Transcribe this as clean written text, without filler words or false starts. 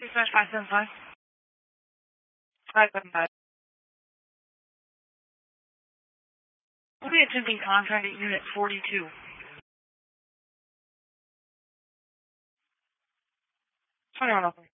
Dispatch 575. 575. We'll be attempting contract at Unit 42. Turn around, open.